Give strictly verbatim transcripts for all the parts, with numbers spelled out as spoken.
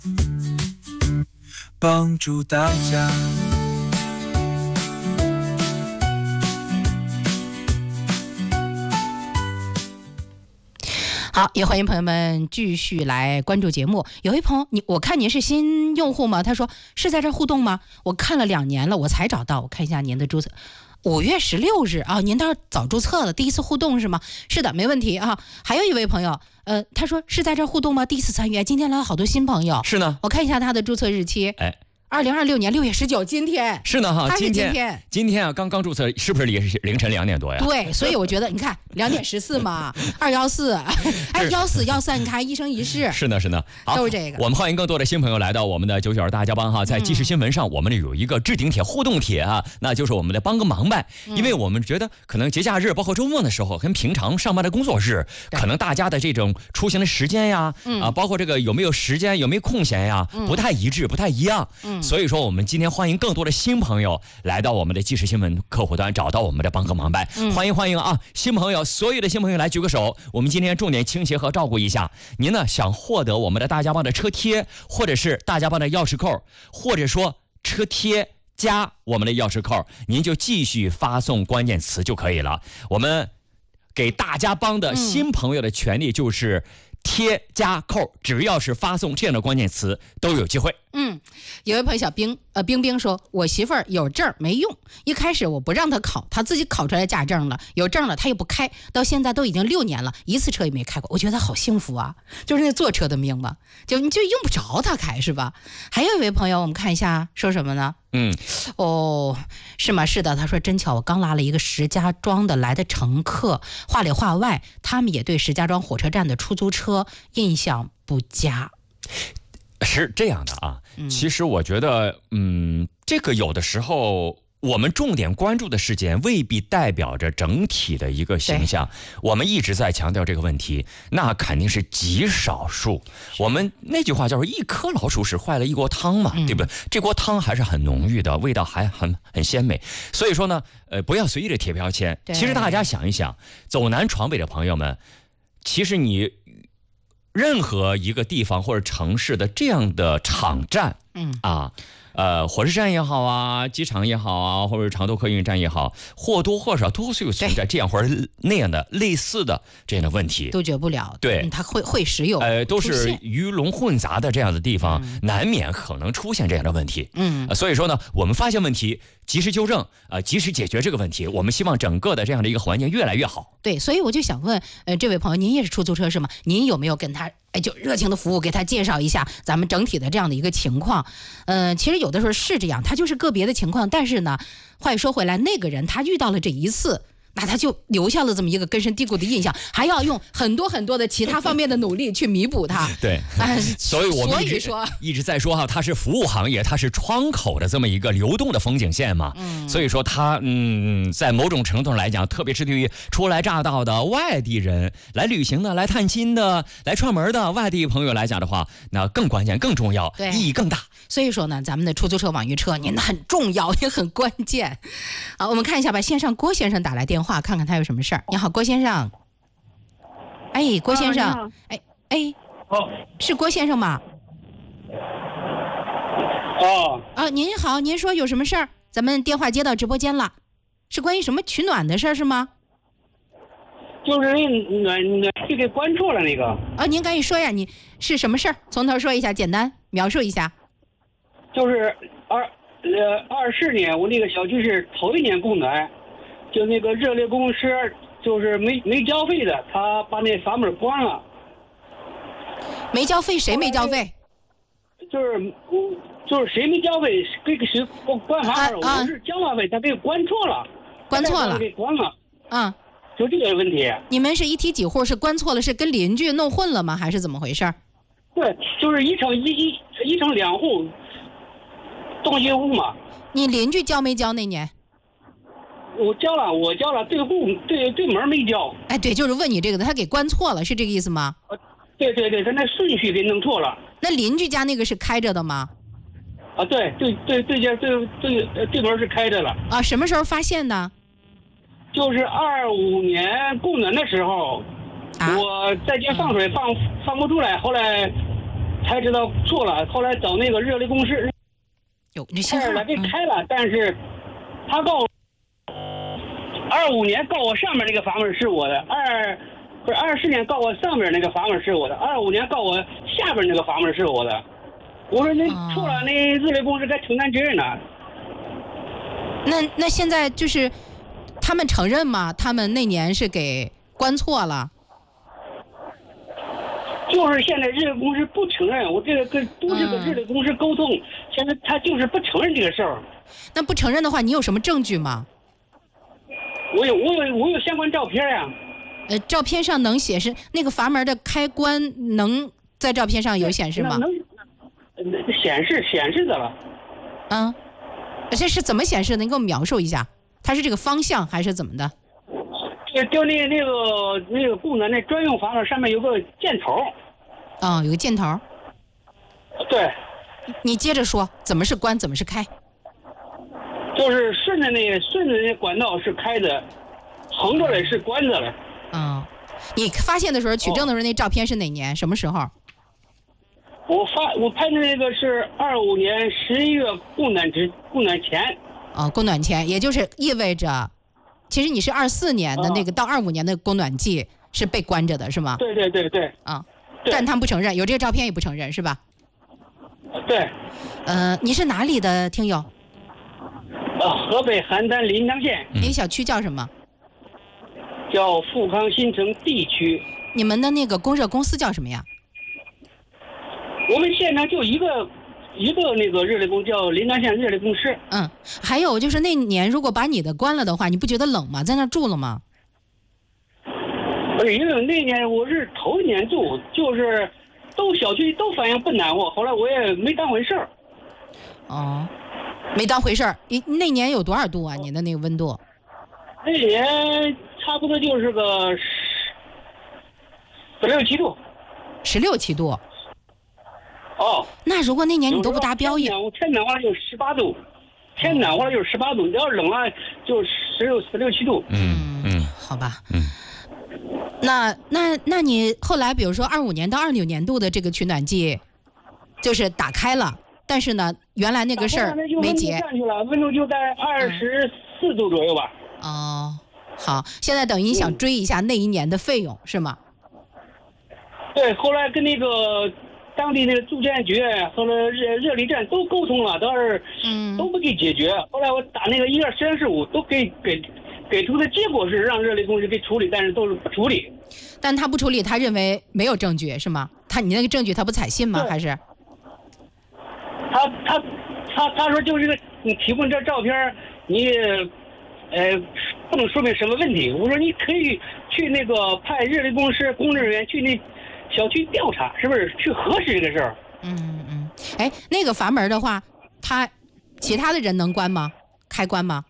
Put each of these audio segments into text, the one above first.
帮助大家。 好，也欢迎朋友们继续来关注节目。有一朋友，你我看您是新用户吗？他说是在这儿互动吗？我看了两年了，我才找到。我看一下您的注册，五月十六日啊，您倒是早注册了，第一次互动是吗？是的，没问题啊。还有一位朋友，呃，他说是在这儿互动吗？第一次参与，今天来了好多新朋友。 是呢， 我看一下他的注册日期。 哎。 二零二六年六月十九，今天是呢哈， 他是今今天今天啊，刚刚注册，是不是也是凌晨两点多呀？ 对，所以我觉得你看两点十四嘛，二幺四，哎幺四幺三，你看一生一世。 是呢是呢，好， 都是这个。 我们欢迎更多的新朋友来到我们的九九二大家帮哈，在即时新闻上，我们有一个置顶帖、互动帖啊，那就是我们的帮个忙呗。因为我们觉得可能节假日，包括周末的时候，跟平常上班的工作日，可能大家的这种出行的时间呀，啊，包括这个有没有时间、有没有空闲呀，不太一致，不太一样。嗯，所以说我们今今天欢迎更多的新朋友来到我们的即时新闻客户端，找到我们的帮个忙呗、嗯、欢迎欢迎啊！新朋友，所有的新朋友来举个手，我们今天重点倾斜和照顾一下您呢。想获得我们的大家帮的车贴，或者是大家帮的钥匙扣，或者说车贴加我们的钥匙扣，您就继续发送关键词就可以了。我们给大家帮的新朋友的权利就是贴加扣，只要是发送这样的关键词都有机会。 嗯，有位朋友小冰，呃，冰冰说，我媳妇儿有证没用，一开始我不让她考，她自己考出来驾证了，有证了，她又不开，到现在都已经六年了，一次车也没开过。我觉得她好幸福啊，就是那坐车的命吧，就你就用不着她开是吧？还有一位朋友，我们看一下说什么呢？ 嗯， 哦，是吗？是的，他说真巧，我刚拉了一个石家庄的来的乘客，话里话外，他们也对石家庄火车站的出租车印象不佳。 是这样的啊，其实我觉得，嗯，这个有的时候我们重点关注的事件未必代表着整体的一个形象。我们一直在强调这个问题，那肯定是极少数。我们那句话叫做一颗老鼠屎坏了一锅汤嘛，嗯、对不对？这锅汤还是很浓郁的，味道还很很鲜美。所以说呢，呃，不要随意的贴标签。其实大家想一想，走南闯北的朋友们，其实你任何一个地方或者城市的这样的场站，嗯啊。呃，火车站也好啊，机场也好啊，或者长途客运站也好，或多或少都是有存在这样或者那样的类似的这样的问题， 杜绝不了。 对， 嗯、它会会时有， 呃，都是鱼龙混杂的这样的地方，嗯、难免可能出现这样的问题。嗯、呃，所以说呢，我们发现问题，及时纠正，啊、呃，及时解决这个问题，我们希望整个的这样的一个环境越来越好。 对，所以我就想问，呃，这位朋友，您也是出租车是吗？您有没有跟他？哎，就热情的服务，给他介绍一下咱们整体的这样的一个情况。呃，其实有的时候是这样，他就是个别的情况，但是呢，话又说回来，那个人他遇到了这一次，那他就留下了这么一个根深蒂固的印象，还要用很多很多的其他方面的努力去弥补它。 对，哎、所以我们一直说一直在说哈，它是服务行业，它是窗口的这么一个流动的风景线嘛。嗯，所以说它嗯，在某种程度上来讲，特别是对于初来乍到的外地人、来旅行的、来探亲的、来串门的外地朋友来讲的话，那更关键、更重要，意义更大。 所以说呢，咱们的出租车、网约车，您很重要，也很关键。好，我们看一下吧，线上郭先生打来电话，看看他有什么事儿。你好，郭先生。哎，郭先生，啊、哎哎，哦，是郭先生吗？ 哦。 啊，您好，您说有什么事儿？咱们电话接到直播间了，是关于什么取暖的事儿是吗？ 就是那暖暖气给关错了那个。 啊，您赶紧说呀，你是什么事儿？从头说一下，简单描述一下。 就是二呃二四年，我那个小区是头一年供暖，就那个热力公司就是没没交费的，他把那阀门关了。 没交费？谁没交费？ 就是就是谁没交费，给给谁关阀门、啊啊？我是交完费，他给关错了， 关错了， 给关了。 嗯， 就这个问题。 你们是一梯几户？是关错了？是跟邻居弄混了吗？还是怎么回事？ 对，就是一层一一一层两户。东西屋嘛， 你邻居交没交那年？ 我交了，我交了，对户对对门没交。 哎，对，就是问你这个的，他给关错了，是这个意思吗？ 啊，对对对，他那顺序给弄错了。 那邻居家那个是开着的吗？ 啊，对对对对家对对对门是开着了。 啊，什么时候发现的？ 就是二五年供暖的时候，啊、我在家放水放、嗯、放不出来，后来才知道错了，后来找那个热力公司， 有这信号二来给开了，但是他告二五年告我上面那个阀门是我的，二不是二四年告我上面那个阀门是我的，二五年告我下边那个阀门是我的。我说那错了，那热力公司该承担责任了。 那那现在就是他们承认吗？他们那年是给关错了？ 就是现在热力公司不承认，我这个跟都是跟热力公司沟通，嗯、现在他就是不承认这个事儿。 那不承认的话，你有什么证据吗？ 我有，我有，我有相关照片呀、啊。 呃，照片上能显示那个阀门的开关，能在照片上有显示吗？ 能，能显示显示的了。 嗯，这是怎么显示的？你给我描述一下，它是这个方向还是怎么的？ 就就那那个那个供暖那专用阀门上面有个箭头。 哦，有个箭头。 对。 你接着说，怎么是关，怎么是开？ 就是顺着那顺着那管道是开的，横着来是关着了。 嗯，你发现的时候，取证的时候，那照片是哪年？什么时候？ 我发我拍的那个是二五年十一月供暖之供暖前。 哦，供暖前，也就是意味着，其实你是二四年的那个到二五年的供暖季是被关着的，是吗？ 对对对对。 啊、嗯，但他们不承认，有这个照片也不承认，是吧？ 对。 呃，你是哪里的听友？ 呃，河北邯郸临江县。 你小区叫什么？ 叫富康新城 D 区。 你们的那个供热公司叫什么呀？ 我们县城就一个一个那个热力公，叫临江县热力公司。 嗯，还有就是那年如果把你的关了的话，你不觉得冷吗？在那住了吗？ 不是，因为那年我是头一年住，就是都小区都反映不暖和，后来我也没当回事儿。 哦，没当回事儿。你那年有多少度啊？你的那个温度？ 那年差不多就是个十十六七度。 十六七度。 哦。 那如果那年你都不达标， 天暖天暖和了就十八度，天暖和了就是十八度，要冷了就十六十六七度。 嗯嗯， 好吧。 嗯。 那那那你后来比如说二五年到二六年度的这个取暖季，就是打开了，但是呢，原来那个事儿没结。 上去了，温度就在二十四度左右吧。 哦，好，现在等于你想追一下那一年的费用、嗯、是吗？ 对，后来跟那个当地那个住建局和热热力站都沟通了，但是嗯都不给解决。后来我打那个一二三四五都给给给出的结果是让热力公司给处理，但是都是不处理。 但他不处理，他认为没有证据是吗？他你那个证据他不采信吗？还是？ 他他他他说就是个你提供这照片你。呃，不能说明什么问题。我说你可以去那个派热力公司工作人员去那小区调查，是不是去核实这个事儿？ 嗯嗯。哎，那个阀门的话，他其他的人能关吗？开关吗？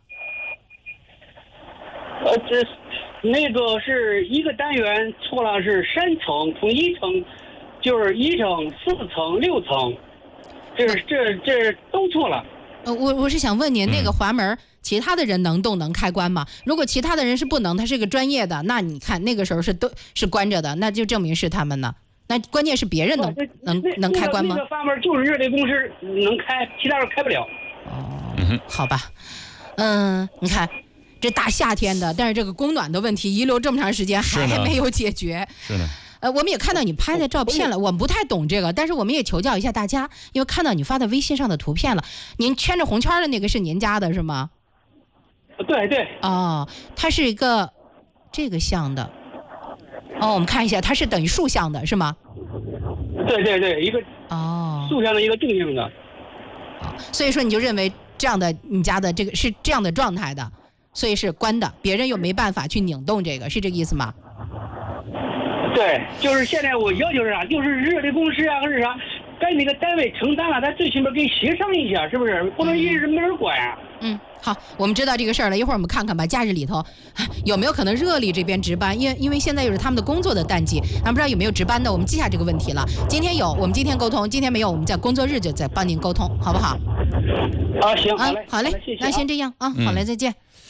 呃，这那个是一个单元错了，是三层，从一层就是一层、四层、六层，这这这都错了。 呃，我我是想问您，那个阀门。其他的人能动能开关吗？如果其他的人是不能，他是个专业的，那你看那个时候是都是关着的，那就证明是他们呢。那关键是别人能能能开关吗？ 那个阀门就是热力公司能开，其他人开不了。 哦，好吧，嗯，你看这大夏天的，但是这个供暖的问题遗留这么长时间还没有解决。 是的。 呃，我们也看到你拍的照片了，我们不太懂这个，但是我们也求教一下大家，因为看到你发的微信上的图片了，您圈着红圈的那个是您家的是吗？ 对对。 哦，它是一个这个像的。哦，我们看一下，它是等于竖向的是吗？ 对对对，一个哦， 竖向的一个正向的。 哦，所以说你就认为这样的你家的这个是这样的状态的，所以是关的，别人又没办法去拧动这个，是这个意思吗？ 对，就是现在我要求是啥，就是热力公司啊，或者啥，该哪个单位承担了，他最起码给协商一下，是不是？不能一直没人管啊。 嗯，好，我们知道这个事儿了。一会儿我们看看吧，假日里头有没有可能热力这边值班？因为因为现在又是他们的工作的淡季，咱不知道有没有值班的，我们记下这个问题了。今天有，我们今天沟通；今天没有，我们在工作日就再帮您沟通，好不好？ 啊，行，好嘞， 啊，好嘞， 好嘞，谢谢啊。 那先这样啊，好嘞，再见。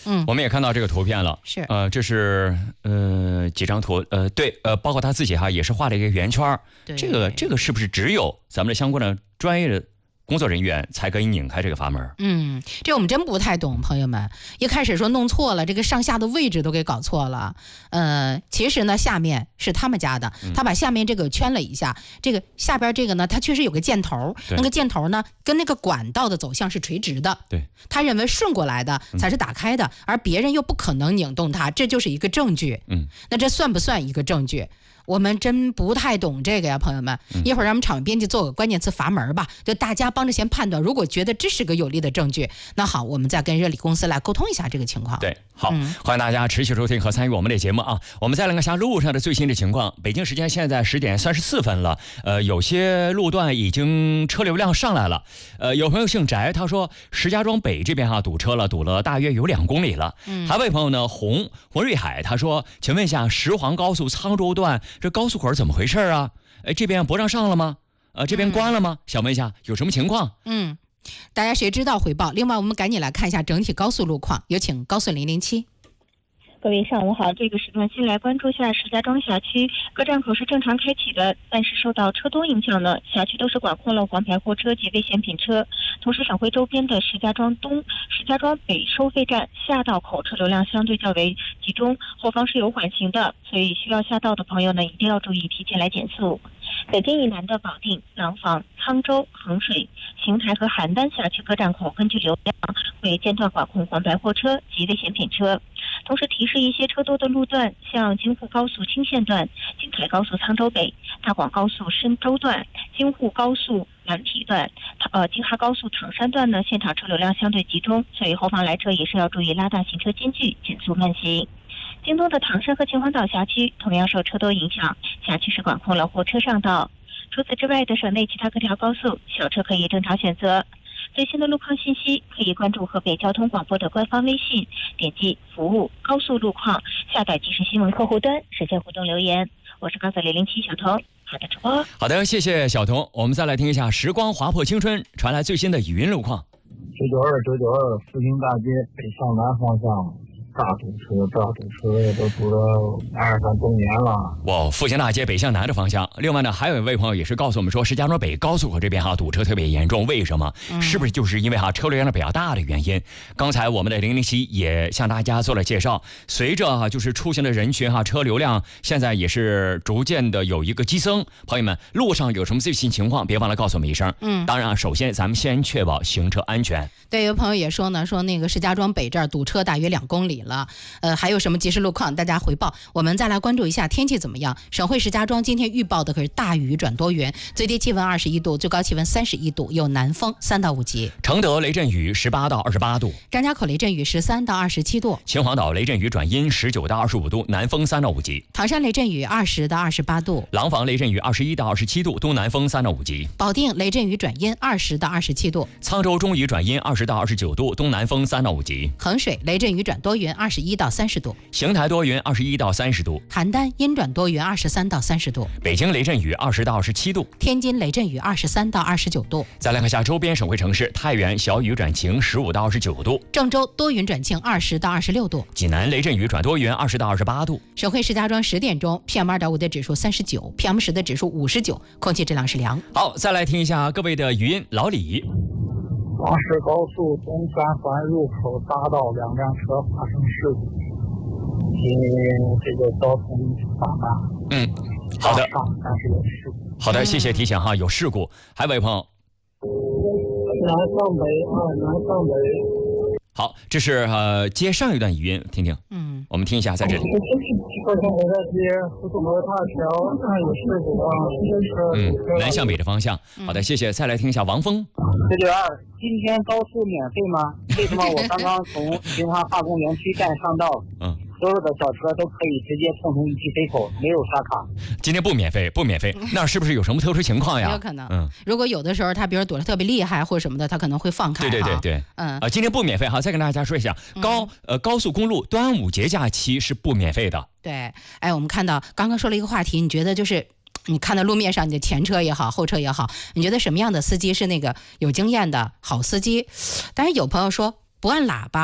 嗯， 我们也看到这个图片了， 是， 呃，这是呃几张图，呃，对，呃，包括他自己哈也是画了一个圆圈， 对， 这个这个是不是只有咱们的相关的专业的工作人员才可以拧开这个阀门？ 嗯，这我们真不太懂，朋友们。一开始说弄错了，这个上下的位置都给搞错了。呃，其实呢，下面是他们家的，他把下面这个圈了一下，嗯、这个下边这个呢，它确实有个箭头，那个箭头呢，跟那个管道的走向是垂直的。 对， 他认为顺过来的才是打开的，嗯、而别人又不可能拧动它，这就是一个证据。 嗯， 那这算不算一个证据？我们真不太懂这个呀，朋友们。一会儿让我们场面编辑做个关键词阀门吧，就大家帮着先判断。如果觉得这是个有力的证据，那好，我们再跟热力公司来沟通一下这个情况。 对，好， 嗯、 欢迎大家持续收听和参与我们的节目啊。我们再来看一下路上的最新的情况。北京时间现在十点三十四分了，呃，有些路段已经车流量上来了。呃，有朋友姓翟，他说石家庄北这边哈、啊、堵车了，堵了大约有两公里了。嗯，还有位朋友呢，洪洪瑞海，他说，请问一下石黄高速沧州段这高速口怎么回事啊？哎，这边不让上了吗？呃，这边关了吗？嗯、想问一下有什么情况？ 嗯，大家谁知道回报。另外，我们赶紧来看一下整体高速路况，有请高速零零七。 各位上午好，这个时段先来关注一下石家庄辖区各站口是正常开启的，但是受到车多影响呢，辖区都是管控了黄牌货车及危险品车。同时，省会周边的石家庄东、石家庄北收费站下道口车流量相对较为集中，后方是有缓行的，所以需要下道的朋友呢，一定要注意提前来减速。北京以南的保定、廊坊、沧州、衡水、邢台和邯郸辖区各站口根据流量会间断管控黄牌货车及危险品车。同时提示一些车多的路段，像京沪高速青线段、京凯高速沧州北、大广高速深州段、京沪高速蓝体段、呃京哈高速唐山段呢，现场车流量相对集中，所以后方来车也是要注意拉大行车间距，减速慢行。京东的唐山和秦皇岛辖区同样受车多影响，辖区是管控了货车上道。除此之外的省内其他各条高速，小车可以正常选择。最新的路况信息可以关注河北交通广播的官方微信，点击服务高速路况，下载即时新闻客户端，实现互动留言。我是高速零零七小彤，好的主播。 好的，谢谢小彤。我们再来听一下时光划破青春传来最新的语音路况。 九九二九九二复兴大街北向南方向。大堵车，大堵车都堵了二三周年了。 哇，复兴大街北向南的方向。另外呢，还有一位朋友也是告诉我们说，石家庄北高速口这边哈堵车特别严重，为什么？嗯、是不是就是因为哈车流量比较大的原因？刚才我们的零零七也向大家做了介绍，随着哈就是出行的人群哈车流量现在也是逐渐的有一个激增。朋友们，路上有什么最新情况，别忘了告诉我们一声。嗯，当然，首先咱们先确保行车安全。 对，有朋友也说呢，说那个石家庄北这儿堵车大约两公里了，呃，还有什么及时路况，大家回报。我们再来关注一下天气怎么样。省会石家庄今天预报的可是大雨转多云，最低气温二十一度，最高气温三十一度，有南风三到五级。 承德雷阵雨十八到二十八度， 张家口雷阵雨十三到二十七度， 秦皇岛雷阵雨转阴十九到二十五度，南风三到五级。 唐山雷阵雨二十到二十八度， 廊坊雷阵雨二十一到二十七度，东南风三到五级。 保定雷阵雨转阴二十到二十七度， 沧州中雨转阴二十到二十九度，东南风三到五级。 衡水雷阵雨转多云二十一到三十度， 邢台多云二十一到三十度， 邯郸阴转多云二十三到三十度， 北京雷阵雨二十到二十七度， 天津雷阵雨二十三到二十九度。 再来看下周边省会城市，太原小雨转晴十五到二十九度， 郑州多云转晴二十到二十六度， 济南雷阵雨转多云二十到二十八度。 省会石家庄十点钟 P M 二点五 的指数三十九 ，P M 十 的指数五十九，空气质量是良。 好，再来听一下各位的语音。老李， 黄石高速东三环入口大道两辆车发生事故，因为这个交通繁忙。 嗯，好的， 但是有事故。 好的，谢谢提醒哈，有事故。还有位朋友， 南向北啊，南向北。 好，这是呃接上一段语音，听听。 嗯， 我们听一下，在这里。 我现在在接胡同河大桥，那有事故啊， 嗯，南向北的方向。好的，谢谢。再来听一下王峰。 九九二，今天高速免费吗？为什么我刚刚从秦皇化工园区站上道？嗯。所有的小车都可以直接碰从一气飞口，没有刷卡。 今天不免费，不免费，那是不是有什么特殊情况呀？ 有可能，嗯，如果有的时候他比如堵得特别厉害或者什么的，他可能会放开。 对对对对，嗯，啊，今天不免费哈。再跟大家说一下，高呃高速公路端午节假期是不免费的。 对，哎，我们看到刚刚说了一个话题，你觉得就是你看到路面上你的前车也好，后车也好，你觉得什么样的司机是那个有经验的好司机？但是有朋友说不按喇叭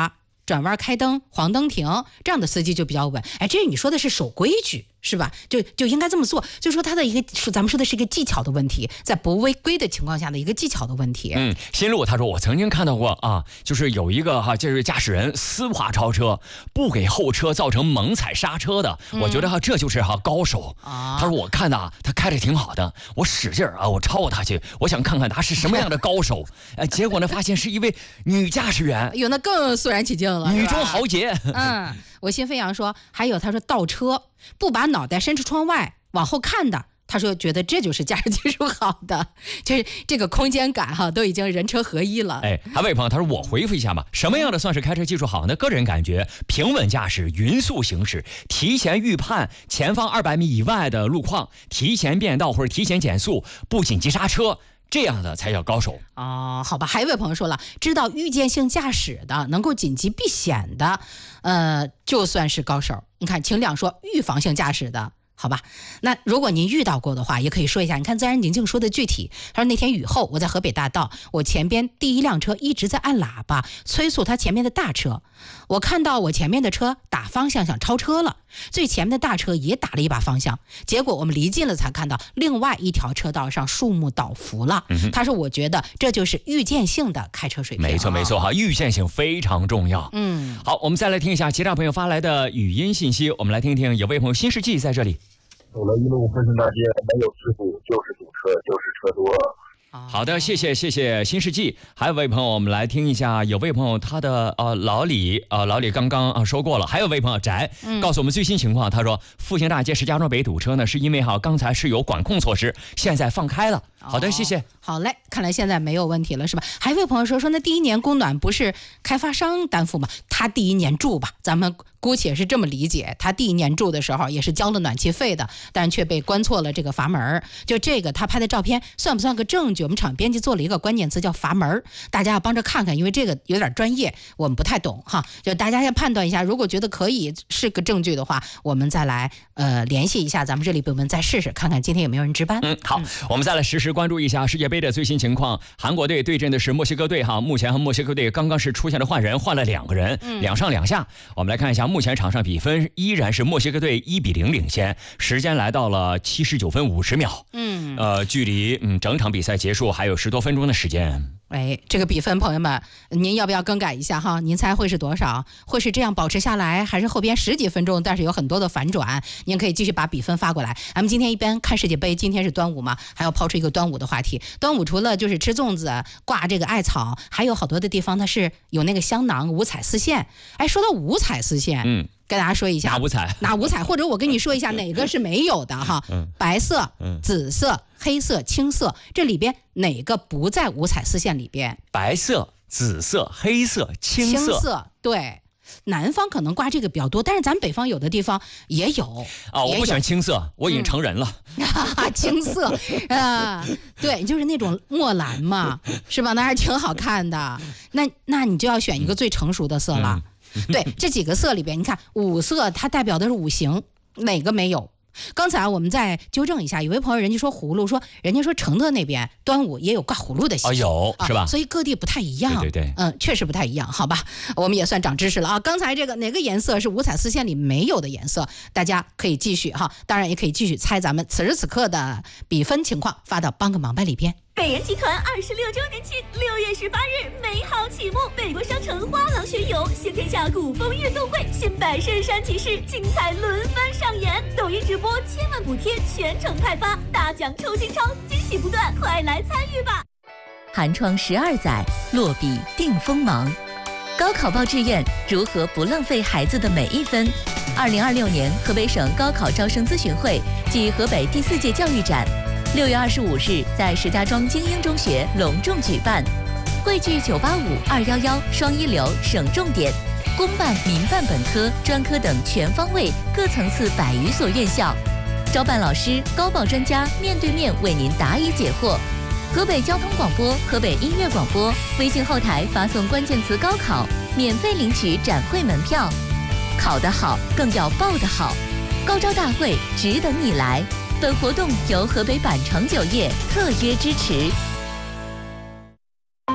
转弯开灯、黄灯停，这样的司机就比较稳。哎，这你说的是守规矩是吧？就就应该这么做。就说他的一个，咱们说的是一个技巧的问题，在不违规的情况下的一个技巧的问题。 嗯，新路他说我曾经看到过啊，就是有一个哈、啊，就是驾驶人丝滑超车，不给后车造成猛踩刹车的，嗯、我觉得哈、啊、这就是哈、啊、高手。啊、他说我看的他开的挺好的，我使劲啊，我超他去，我想看看他是什么样的高手。哎，结果呢发现是一位女驾驶员， 有那更肃然起敬了， 女中豪杰。 嗯，我心飞扬说，还有他说倒车不把脑袋伸出窗外往后看的。他说觉得这就是驾驶技术好的，就是这个空间感哈，都已经人车合一了。 哎，还有位朋友他说我回复一下吧，什么样的算是开车技术好呢？个人感觉平稳驾驶、匀速行驶，提前预判前方二百米以外的路况，提前变道或者提前减速，不紧急刹车，这样的才叫高手。 哦，好吧，还有一位朋友说了，知道预见性驾驶的，能够紧急避险的，呃，就算是高手。你看秦亮说预防性驾驶的。好吧，那如果您遇到过的话，也可以说一下。你看自然宁静说的具体，他说那天雨后，我在河北大道，我前边第一辆车一直在按喇叭催促他前面的大车，我看到我前面的车打方向想超车了，最前面的大车也打了一把方向，结果我们离近了才看到另外一条车道上树木倒伏了。嗯、他说我觉得这就是预见性的开车水平。 没错没错哈，预见性非常重要。 嗯， 好，我们再来听一下其他朋友发来的语音信息，我们来听听有位朋友新世纪在这里。 走了一路复兴大街，没有事故就是堵车，就是车多。 好的，谢谢谢谢新世纪。还有位朋友，我们来听一下，有位朋友他的呃老李呃老李刚刚啊说过了，还有位朋友翟告诉我们最新情况，他说复兴大街石家庄北堵车呢，是因为哈刚才是有管控措施，现在放开了。好的，谢谢。 好嘞，看来现在没有问题了，是吧？还有位朋友说说，那第一年供暖不是开发商担负吗？他第一年住吧，咱们姑且是这么理解，他第一年住的时候也是交了暖气费的，但却被关错了这个阀门。就这个他拍的照片算不算个证据？我们厂编辑做了一个关键词叫阀门，大家要帮着看看，因为这个有点专业，我们不太懂哈。就大家先判断一下，如果觉得可以是个证据的话，我们再来呃联系一下咱们这里部门再试试，看看今天有没有人值班。 嗯，好，嗯、我们再来实时关注一下世界杯的最新情况。韩国队对阵的是墨西哥队哈，目前和墨西哥队刚刚是出现了换人，换了两个人，嗯、两上两下。我们来看一下，目前场上比分依然是墨西哥队一比零领先，时间来到了七十九分五十秒。嗯，呃，距离嗯整场比赛结束还有十多分钟的时间。 哎，这个比分，朋友们，您要不要更改一下哈？您猜会是多少？会是这样保持下来，还是后边十几分钟，但是有很多的反转？您可以继续把比分发过来。咱们今天一边看世界杯，今天是端午嘛，还要抛出一个端午的话题。端午除了就是吃粽子、挂这个艾草，还有好多的地方它是有那个香囊、五彩丝线。哎，说到五彩丝线，嗯。跟大家说一下， 哪五彩？ 哪五彩？或者我跟你说一下哪个是没有的哈？嗯、白色、嗯、紫色、黑色、青色，这里边哪个不在五彩丝线里边？ 白色、紫色、黑色、青色。 青色，对。南方可能挂这个比较多，但是咱北方有的地方也有。 哦，我不喜欢青色，我已经成人了。 嗯、青色啊，对，就是那种墨蓝嘛，是吧？那还挺好看的。那那你就要选一个最成熟的色了。嗯对，这几个色里边，你看五色它代表的是五行，哪个没有？刚才我们再纠正一下，有位朋友人家说葫芦，说人家说承德那边端午也有挂葫芦的习俗， 哦有是吧、 啊？所以各地不太一样， 对对对， 嗯，确实不太一样，好吧？我们也算长知识了啊！刚才这个哪个颜色是五彩丝线里没有的颜色？大家可以继续哈，当然也可以继续猜咱们此时此刻的比分情况，发到帮个忙吧里边。 北人集团二十六周年庆，六月十八日美好启幕。北国商城花廊学友现天下古风运动会，新百圣山骑士精彩轮番上演。抖音直播千万补贴全程派发，大奖抽金超，惊喜不断，快来参与吧！ 寒窗十二载，落笔定锋芒。高考报志愿，如何不浪费孩子的每一分？二零二六年河北省高考招生咨询会暨河北第四届教育展。六月二十五日，在石家庄精英中学隆重举办，汇聚九八五、二一一、双一流省重点、公办、民办本科、专科等全方位各层次百余所院校，招办老师、高报专家面对面为您答疑解惑。河北交通广播、河北音乐广播微信后台发送关键词“高考”，免费领取展会门票。考得好，更要报得好，高招大会只等你来。本活动由河北百城酒业特约支持。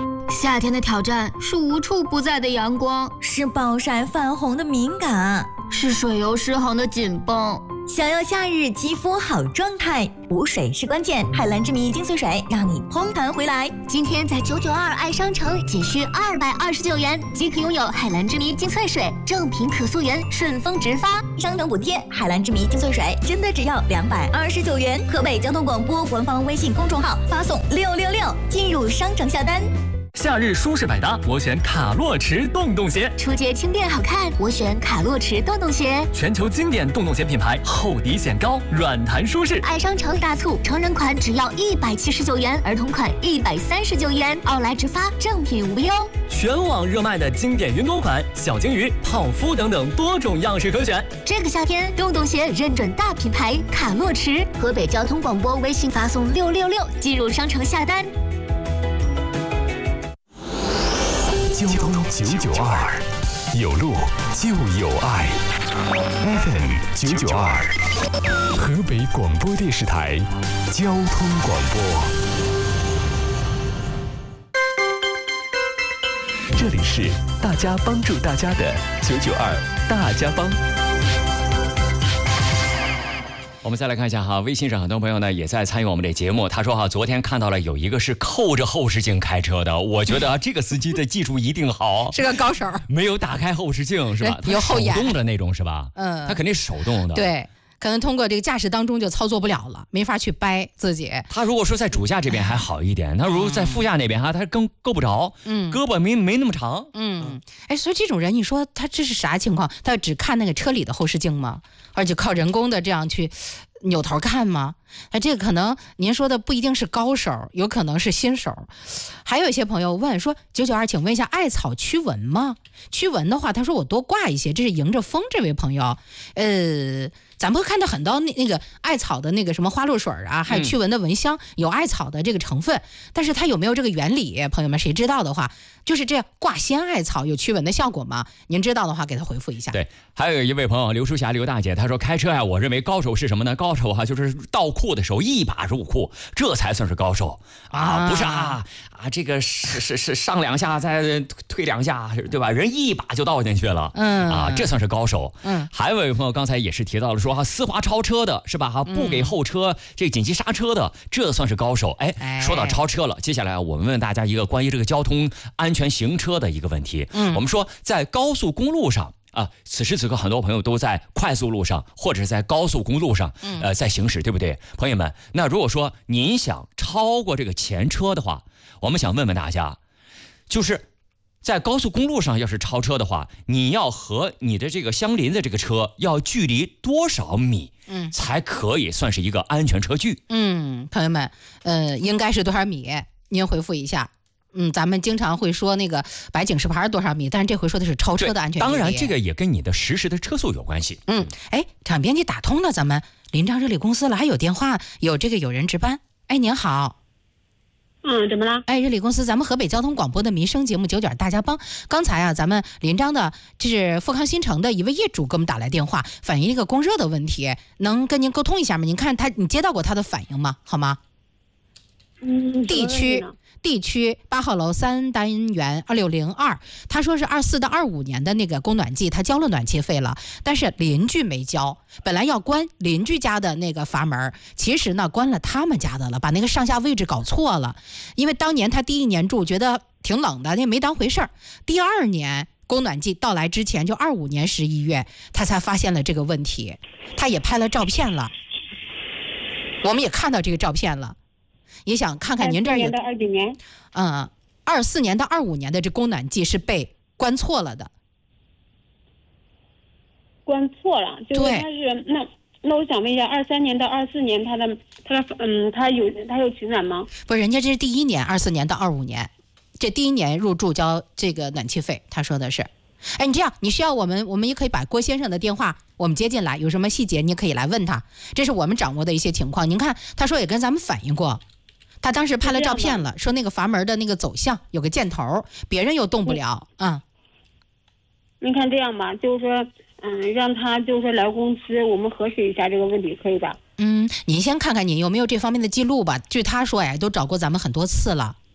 夏天的挑战是无处不在的阳光， 是暴晒泛红的敏感， 是水油失衡的紧绷。 想要夏日肌肤好状态，补水是关键。海蓝之谜精粹水让你嘭弹回来。 今天在九九二爱商城仅需二百二十九元即可拥有海蓝之谜精粹水，正品可溯源，顺丰直发， 商城补贴。海蓝之谜精粹水真的只要两百二十九元。河北交通广播官方微信公众号发送六六六进入商城下单。 夏日舒适百搭，我选卡洛驰洞洞鞋。 出街轻便好看，我选卡洛驰洞洞鞋。 全球经典洞洞鞋品牌，厚底显高，软弹舒适。 爱商城大促，成人款只要一百七十九元，儿童款一百三十九元，奥莱直发，正品无忧。 全网热卖的经典云朵款、小金鱼、泡芙等等多种样式可选。 这个夏天，洞洞鞋认准大品牌卡洛驰。河北交通广播微信发送六六六进入商城下单。 交通九九二，有路就有爱。F M 九九二，河北广播电视台交通广播。这里是大家帮助大家的九九二大家帮。 我们再来看一下哈，微信上很多朋友呢也在参与我们的节目。他说哈，昨天看到了有一个是扣着后视镜开车的，我觉得啊，这个司机的技术一定好， 是个高手。 没有打开后视镜是吧？ 有后眼， 手动的那种是吧？ 嗯， 他肯定是手动的。 对。可能通过这个驾驶当中就操作不了了，没法去掰自己。 他如果说在主驾这边还好一点，他如果在副驾那边哈，他更够不着，嗯，胳膊没没那么长， 嗯，哎，所以这种人，你说他这是啥情况？他只看那个车里的后视镜吗？而且靠人工的这样去扭头看吗？那这个可能您说的不一定是高手，有可能是新手。还有一些朋友问说，九九二，请问一下，艾草驱蚊吗？驱蚊的话，他说我多挂一些，这是迎着风。这位朋友，呃。咱们会看到很多那那个艾草的那个什么花露水啊，还有驱蚊的蚊香，嗯、有艾草的这个成分，但是它有没有这个原理？朋友们，谁知道的话，就是这挂鲜艾草有驱蚊的效果吗？您知道的话，给他回复一下。 对，还有一位朋友刘淑霞刘大姐，她说开车呀、啊，我认为高手是什么呢？高手哈、啊、就是倒库的时候一把入库，这才算是高手啊，啊不是啊啊这个是是是上两下再退两下，对吧？人一把就倒进去了，嗯啊，这算是高手。嗯，还有一位朋友刚才也是提到了说。丝滑超车的是吧？哈，不给后车这紧急刹车的，这算是高手。哎，说到超车了，接下来我们问大家一个关于这个交通安全行车的一个问题。嗯，我们说在高速公路上啊，此时此刻很多朋友都在快速路上或者是在高速公路上，呃，在行驶，对不对？朋友们，那如果说您想超过这个前车的话，我们想问问大家，就是。在高速公路上要是超车的话，你要和你的这个相邻的这个车要距离多少米，嗯，才可以算是一个安全车距？ 嗯，朋友们，呃，应该是多少米？您回复一下。嗯，咱们经常会说那个白警示牌多少米，但是这回说的是超车的安全距离。 当然，这个也跟你的实时的车速有关系。 嗯，哎，场编辑打通了咱们临漳热力公司了，还有电话，有这个有人值班。哎，您好。 嗯，怎么了？ 哎，热力公司，咱们河北交通广播的民生节目九点大家帮。刚才啊，咱们临漳的，这是富康新城的一位业主给我们打来电话，反映一个供热的问题，能跟您沟通一下吗？您看他，你接到过他的反应吗？好吗？ 嗯， 地区地区八号楼三单元二六零二，他说是二四到二五年的那个供暖季，他交了暖气费了，但是邻居没交，本来要关邻居家的那个阀门，其实呢关了他们家的了，把那个上下位置搞错了。因为当年他第一年住觉得挺冷的，也没当回事儿。第二年供暖季到来之前，就二五年十一月，他才发现了这个问题，他也拍了照片了，我们也看到这个照片了。也想看看您这儿有二几年， 嗯，二四年到二五年的这供暖季是被关错了的， 关错了，就是他是那那我想问一下，二三年到二四年他的他的嗯他有他有取暖吗？ 不是，人家这是第一年，二四年到二五年，这第一年入住交这个暖气费，他说的是。哎，你这样，你需要我们，我们也可以把郭先生的电话我们接进来，有什么细节你可以来问他，这是我们掌握的一些情况。您看，他说也跟咱们反映过。他当时拍了照片了，说那个阀门的那个走向有个箭头，别人又动不了。嗯， 您看这样吧，就是说，嗯，让他就是说来公司，我们核实一下这个问题，可以吧？ 嗯，您先看看你有没有这方面的记录吧。据他说，哎，都找过咱们很多次了。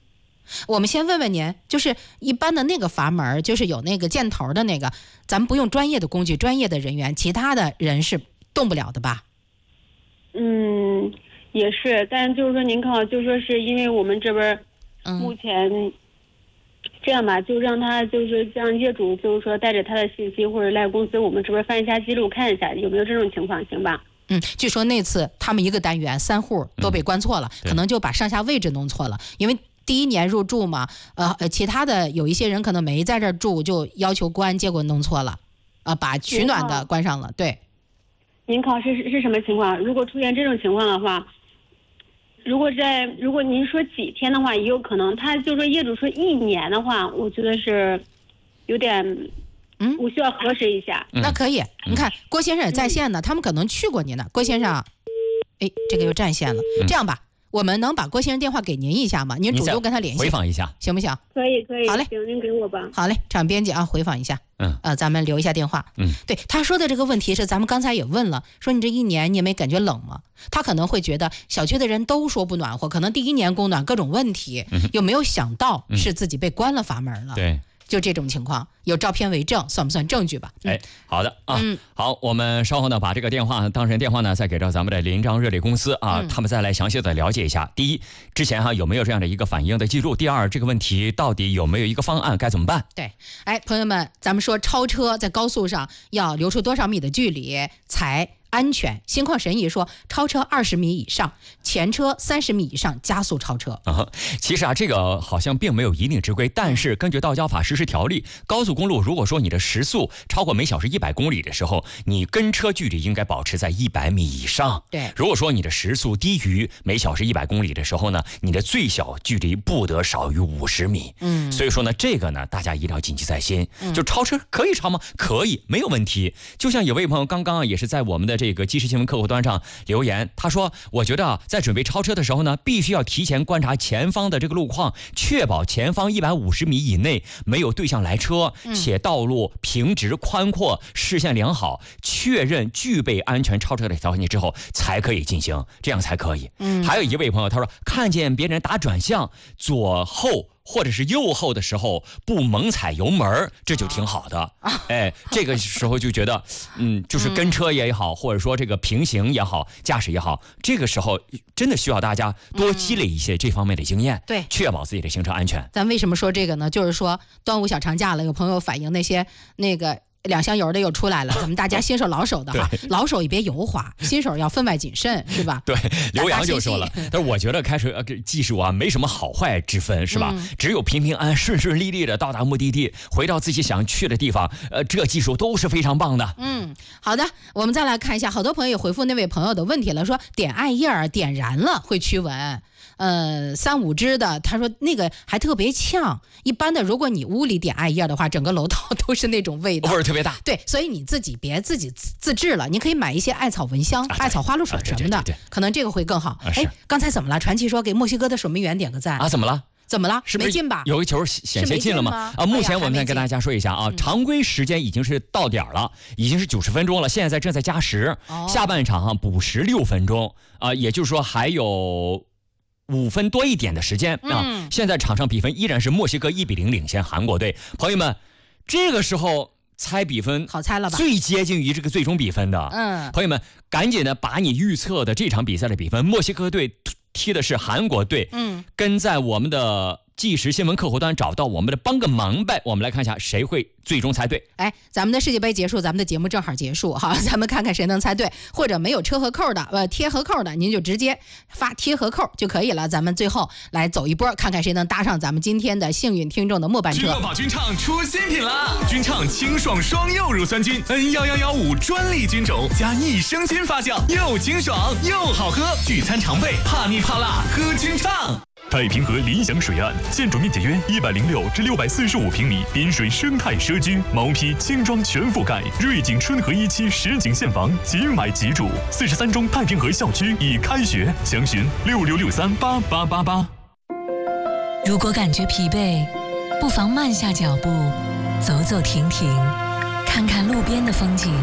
我们先问问您，就是一般的那个阀门，就是有那个箭头的那个，咱们不用专业的工具、专业的人员，其他的人是动不了的吧？ 嗯，也是，但就是说您看，就说是因为我们这边目前、嗯、这样吧，就让他就是让业主就是说带着他的信息或者来公司，我们这边翻一下记录，看一下有没有这种情况，行吧？ 嗯，据说那次他们一个单元三户都被关错了，嗯、可能就把上下位置弄错了，因为第一年入住嘛，呃呃，其他的有一些人可能没在这儿住，就要求关，结果弄错了，啊、呃，把取暖的关上了。对， 您考是是什么情况？如果出现这种情况的话，如果在如果您说几天的话，也有可能。他就说业主说一年的话，我觉得是有点，嗯，我需要核实一下。 嗯、那可以，你看郭先生也在线呢，嗯、他们可能去过您的。郭先生，哎，这个又占线了。嗯、这样吧。我们能把郭先生电话给您一下吗？您主动跟他联系， 回访一下， 行不行？ 可以，可以。 好嘞， 行，您给我吧。 好嘞，场编辑啊，回访一下。 嗯， 呃，咱们留一下电话。 嗯， 对，他说的这个问题是，咱们刚才也问了，说你这一年你也没感觉冷吗？他可能会觉得小区的人都说不暖和，可能第一年供暖各种问题，嗯、有没有想到是自己被关了阀门了？ 嗯、对。 就这种情况，有照片为证，算不算证据吧？ 嗯、哎，好的啊， 嗯、 好，我们稍后呢把这个电话当事人电话呢再给到咱们的临漳热力公司啊，嗯、他们再来详细的了解一下。第一，之前哈有没有这样的一个反应的记录？第二，这个问题到底有没有一个方案，该怎么办？ 对，哎，朋友们，咱们说超车在高速上要留出多少米的距离才安全？心旷神怡说，超车二十米以上，前车三十米以上加速超车。 啊，其实啊，这个好像并没有一定之规，但是根据道交法实施条例，高速公路如果说你的时速超过每小时一百公里的时候，你跟车距离应该保持在一百米以上。 对， 如果说你的时速低于每小时一百公里的时候呢，你的最小距离不得少于五十米。 嗯， 所以说呢，这个呢，大家一定要谨记在心。 嗯、 就超车可以超吗？可以，没有问题。就像有位朋友刚刚也是在我们的这个即时新闻客户端上留言，他说：“我觉得啊，在准备超车的时候呢，必须要提前观察前方的这个路况，确保前方一百五十米以内没有对向来车，且道路平直宽阔，视线良好，确认具备安全超车的条件之后，才可以进行，这样才可以。” 嗯， 还有一位朋友他说，看见别人打转向左后或者是右后的时候不猛踩油门，这就挺好的。 啊、 哎，这个时候就觉得，嗯，就是跟车也好，嗯、或者说这个平行也好，驾驶也好，这个时候真的需要大家多积累一些这方面的经验， 嗯、对， 确保自己的行车安全。 咱为什么说这个呢？就是说端午小长假了，有朋友反映那些那个。两箱油的又出来了，咱们大家新手老手的哈，老手也别油滑，新手要分外谨慎，是吧？ 对，刘洋就说了，但是我觉得开车技术啊没什么好坏之分，是吧？嗯、只有平平安顺顺利利的到达目的地，回到自己想去的地方，呃，这技术都是非常棒的。 嗯，好的，我们再来看一下，好多朋友也回复那位朋友的问题了，说点艾叶儿点燃了会驱蚊。呃，三五支的，他说那个还特别呛。一般的，如果你屋里点艾叶的话，整个楼道都是那种味道， 味儿特别大。 对，所以你自己别自己自自制了，你可以买一些艾草蚊香、啊、艾草花露水什么的， 啊、对对对对可能这个会更好。 哎、 啊，刚才怎么了？传奇说给墨西哥的守门员点个赞啊？怎么了？ 怎么了？ 是不是没进吧？ 有一球险些进了吗？啊，目前我们再跟大家说一下啊，常规时间已经是到点了，已经是九十分钟了，现在正在加时， 哦、 下半场哈、啊、补时六分钟啊，也就是说还有五分多一点的时间啊。 嗯、 现在场上比分依然是墨西哥一比零领先韩国队。朋友们，这个时候猜比分好猜了吧？ 最接近于这个最终比分的， 嗯， 朋友们赶紧的把你预测的这场比赛的比分，墨西哥队踢的是韩国队， 嗯， 跟在我们的即时新闻客户端找到我们的帮个忙呗，我们来看一下谁会最终猜对。 哎，咱们的世界杯结束，咱们的节目正好结束哈，咱们看看谁能猜对，或者没有车和扣的，呃，贴和扣的，您就直接发贴和扣就可以了。咱们最后来走一波，看看谁能搭上咱们今天的幸运听众的末班车。 聚乐宝君畅出新品啦！君畅清爽双柚乳酸菌 N 一一一五专利菌种加益生菌发酵，又清爽又好喝，聚餐常备，怕腻怕辣喝君畅。 太平河理想水岸，建筑面积约一百零六至六百四十五平米，滨水生态社区，毛坯轻装全覆盖，瑞景春和一期实景现房，即买即住。四十三中太平河校区已开学，详询六六六三八八八八。 如果感觉疲惫，不妨慢下脚步，走走停停，看看路边的风景。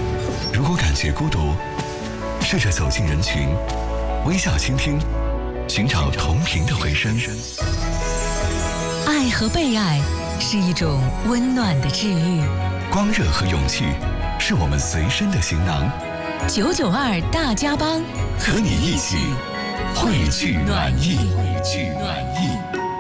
如果感觉孤独，试着走进人群，微笑倾听， 寻找同频的回声。 爱和被爱是一种温暖的治愈， 光热和勇气是我们随身的行囊。 九九二大家帮， 和你一起汇聚暖意，汇聚暖意。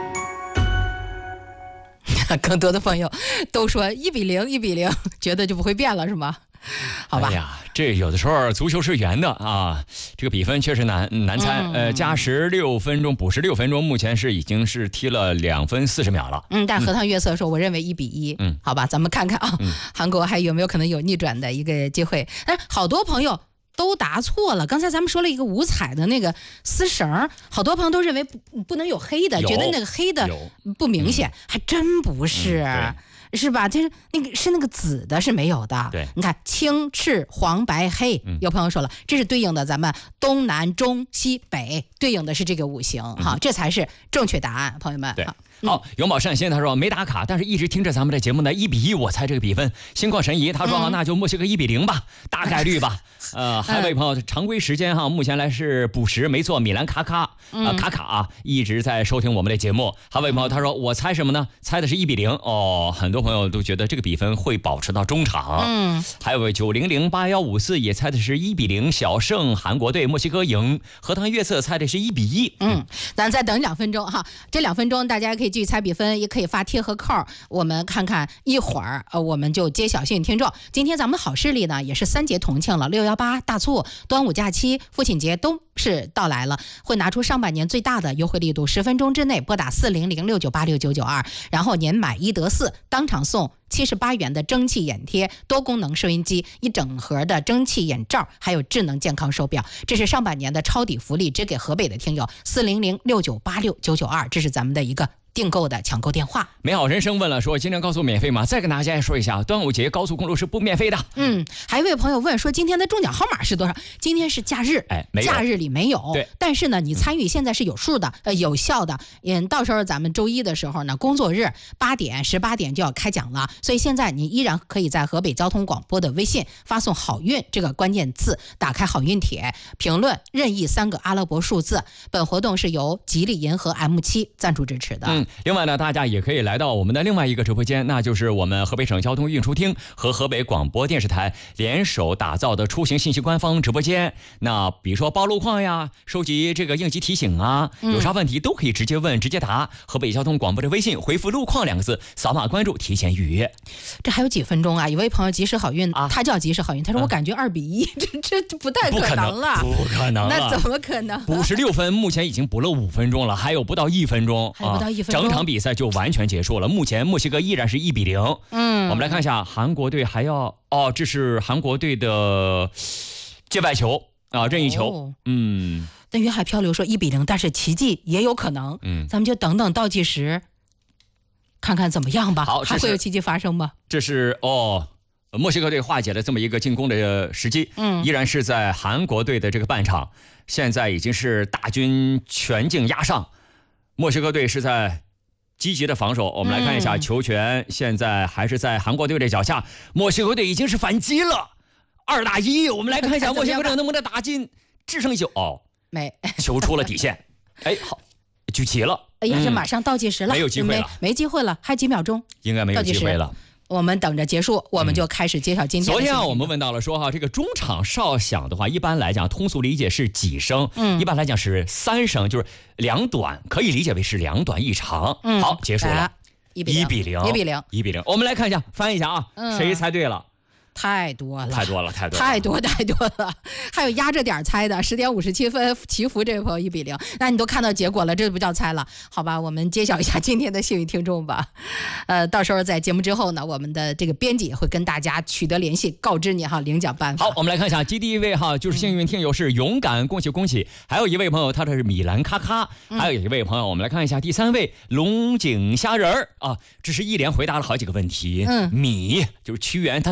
更多的朋友都说一比零，一比零，觉得就不会变了，是吗？好吧。 哎呀，这有的时候足球是圆的啊，这个比分确实难难猜。嗯、呃，加时六分钟，补时六分钟，目前是已经是踢了两分四十秒了。 嗯，但荷塘月色说，我认为一比一。嗯，好吧，咱们看看啊，嗯、韩国还有没有可能有逆转的一个机会？但好多朋友都答错了。刚才咱们说了一个五彩的那个丝绳，好多朋友都认为不不能有黑的，觉得那个黑的不明显，嗯、还真不是。嗯是吧？就是那个是那个紫的是没有的。 对， 你看青赤黄白黑，嗯、有朋友说了，这是对应的咱们东南中西北，对应的是这个五行，嗯、哈，这才是正确答案，朋友们。 对。好，永葆善心，他说没打卡，但是一直听着咱们的节目呢，一比一，我猜这个比分。心旷神怡，他说、嗯、那就墨西哥一比零吧，大概率吧。呃，还有位朋友，常规时间哈，目前来是补时，没错，米兰卡卡啊、呃、卡卡啊，一直在收听我们的节目。还有位朋友，他说我猜什么呢？猜的是一比零哦，很多朋友都觉得这个比分会保持到中场。嗯，还有位九零零八幺五四也猜的是一比零，小胜韩国队，墨西哥赢。荷塘月色猜的是一比一。 嗯，咱再等两分钟哈，这两分钟大家可以继续猜比分，也可以发贴和扣，我们看看一会儿呃我们就揭晓幸运听众。今天咱们好视力呢也是三节同庆了，六幺八大促、端午假期、父亲节都是到来了，会拿出上半年最大的优惠力度，十分钟之内拨打四零零六九八六九九二，然后您买一得四，当场送七十八元的蒸汽眼贴、多功能收音机、一整盒的蒸汽眼罩，还有智能健康手表。这是上半年的抄底福利，只给河北的听友。四零零六九八六九九二，这是咱们的一个订购的抢购电话。 美好人生问了说，今天高速免费吗？再跟大家说一下，端午节高速公路是不免费的。 嗯，还有一位朋友问说，今天的中奖号码是多少？今天是假日， 哎，没有， 假日里没有。 对， 但是呢，你参与现在是有数的，呃，有效的。嗯，到时候咱们周一的时候呢，工作日八点、十八点就要开奖了，所以现在你依然可以在河北交通广播的微信发送“好运”这个关键字，打开好运帖，评论任意三个阿拉伯数字。本活动是由吉利银河 M 七赞助支持的。 嗯，另外呢，大家也可以来到我们的另外一个直播间，那就是我们河北省交通运输厅和河北广播电视台联手打造的出行信息官方直播间。那比如说报路况呀，收集这个应急提醒啊，有啥问题都可以直接问直接答。河北交通广播的微信回复路况两个字，扫码关注，提前预约。 这还有几分钟啊？有位朋友及时好运啊，他叫及时好运，他说我感觉二比一、嗯，这这不太可能了， 不可能， 那怎么可能？ 补时六分，目前已经补了五分钟了，还有不到一分钟， 还有不到一分钟， 整场比赛就完全结束了。目前墨西哥依然是一比零。嗯，我们来看一下韩国队还要哦，这是韩国队的界外球啊，任意球。哦、嗯， 那云海漂流说一比零，但是奇迹也有可能。嗯，咱们就等等倒计时，看看怎么样吧。 好， 还会有奇迹发生吗？ 这是哦。墨西哥队化解了这么一个进攻的时机，嗯，依然是在韩国队的这个半场，现在已经是大军全境压上，墨西哥队是在积极的防守。我们来看一下球权，现在还是在韩国队的脚下，墨西哥队已经是反击了，二打一。我们来看一下墨西哥队能不能打进制胜一球。哦， 没， 球出了底线。哎，好，举旗了。 哎呀，这马上倒计时了， 没有机会了， 没没机会了，还几秒钟， 应该没有机会了。 我们等着结束，我们就开始揭晓今天的。 昨天啊，我们问到了说哈，这个中场哨响的话，一般来讲通俗理解是几声？嗯，一般来讲是三声，就是两短，可以理解为是两短一长。嗯，好，结束了， 一比零， 一比零， 一比零， 一比零。我们来看一下，翻译一下啊，嗯、谁猜对了？ 太多了， 太多了，太多了， 太多太多了，还有压着点猜的，十点五十七分，祈福这位朋友一比零，那你都看到结果了，这不叫猜了，好吧？我们揭晓一下今天的幸运听众吧。呃，到时候在节目之后呢，我们的这个编辑也会跟大家取得联系，告知你哈领奖办法。 好，我们来看一下，第一位哈就是幸运听友是勇敢，恭喜恭喜！还有一位朋友，他的是米兰咔咔，还有一位朋友，我们来看一下第三位龙井虾仁儿啊，这是一连回答了好几个问题。嗯，米就是屈原，他姓什么？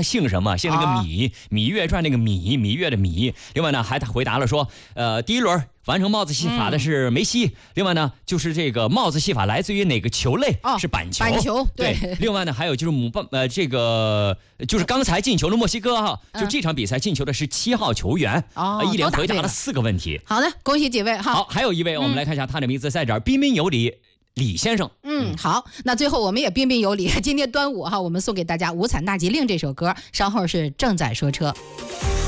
嘛，姓那个芈，芈月传那个芈，芈月的芈。另外呢，还回答了说，呃，第一轮完成帽子戏法的是梅西。嗯、另外呢，就是这个帽子戏法来自于哪个球类？哦、是板球。 板球，对。 对另外呢，还有就是母棒，呃，这个就是刚才进球的墨西哥哈，嗯、就这场比赛进球的是七号球员。哦，一连回答了四个问题。 好的，恭喜几位哈。 好，还有一位，我们来看一下他的名字在这儿，彬彬有礼。李先生， 嗯，好，那最后我们也彬彬有礼。今天端午哈，我们送给大家《无惨大吉令》这首歌，稍后是正在说车。